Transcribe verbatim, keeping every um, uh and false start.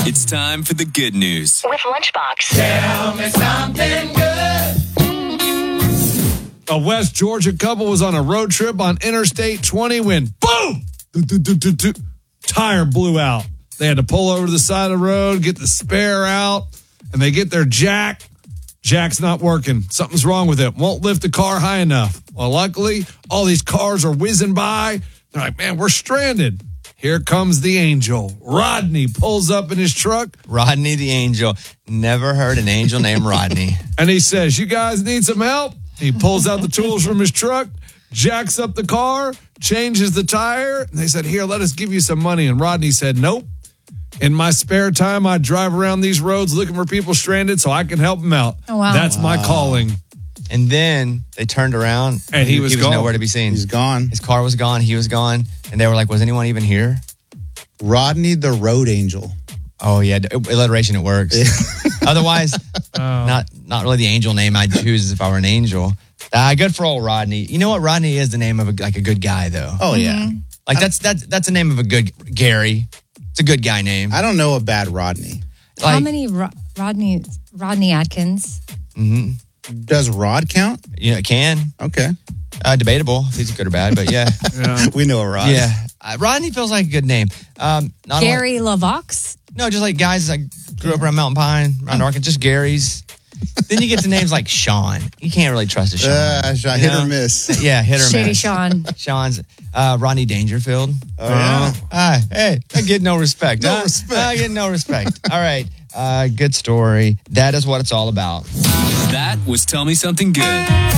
It's time for the good news with Lunchbox. Tell me something good. A West Georgia couple was on a road trip on Interstate twenty when, boom, do, do, do, do, do, tire blew out. They had to pull over to the side of the road, get the spare out, and they get their jack. Jack's not working. Something's wrong with it. Won't lift the car high enough. Well, luckily, all these cars are whizzing by. They're like, man, we're stranded. Here comes the angel. Rodney pulls up in his truck. Rodney the Angel. Never heard an angel named Rodney. And he says, you guys need some help? He pulls out the tools from his truck, jacks up the car, changes the tire. And they said, here, let us give you some money. And Rodney said, nope. In my spare time, I drive around these roads looking for people stranded so I can help them out. Oh, wow. That's my calling. And then they turned around. And he was he was gone. nowhere to be seen. He's gone. His car was gone. He was gone. And they were like, was anyone even here? Rodney the Road Angel. Oh, yeah. Alliteration, it works. Otherwise, not not really the angel name I'd choose if I were an angel. Uh, good for old Rodney. You know what? Rodney is the name of a, like a good guy, though. Oh, yeah. Like that's that's that's the name of a good Gary. It's a good guy name. I don't know a bad Rodney. How Like, many Ro- Rodney Rodney Atkins? Does Rod count? You know, it can. Okay. Uh, debatable if he's good or bad, but yeah. We know a Rod. Yeah. Uh, Rodney feels like a good name. Um, not only- Gary LaVox? no, just like guys that grew up around Mountain Pine, around Arkansas, just Gary's. Then you get to names like Sean. You can't really trust a Sean. Uh, shot, You hit know? or miss. Yeah, hit or Shady miss. Sean. Sean's uh, Rodney Dangerfield. Oh, yeah. Ah, hey, I get no respect. No huh? respect. I get no respect. All right. Uh, good story. That is what it's all about. That was Tell Me Something Good.